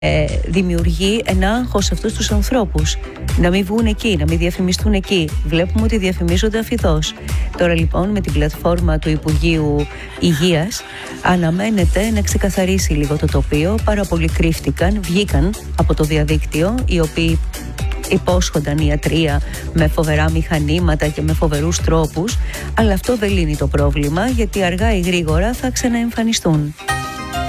δημιουργεί ένα άγχος σε αυτούς τους ανθρώπους. Να μην βγουν εκεί, να μην διαφημιστούν εκεί. Βλέπουμε ότι διαφημίζονται αφιδώς. Τώρα λοιπόν με την πλατφόρμα του Υπουργείου Υγείας αναμένεται να ξεκαθαρίσει λίγο το τοπίο. Πάρα πολλοί κρύφτηκαν, βγήκαν από το διαδίκτυο, οι οποίοι υπόσχονταν ιατρία με φοβερά μηχανήματα και με φοβερούς τρόπους, αλλά αυτό δεν λύνει το πρόβλημα, γιατί αργά ή γρήγορα θα ξαναεμφανιστούν.